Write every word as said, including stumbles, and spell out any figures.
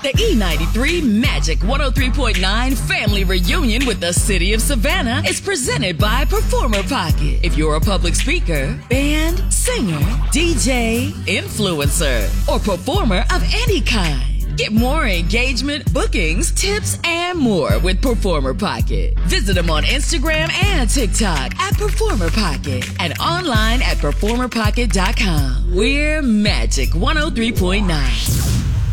The E ninety-three Magic one oh three point nine Family Reunion with the City of Savannah is presented by Performer Pocket. If you're a public speaker, band, singer, D J, influencer, or performer of any kind, get more engagement, bookings, tips, and more with Performer Pocket. Visit them on Instagram and TikTok at Performer Pocket and online at performer pocket dot com. We're Magic one oh three point nine.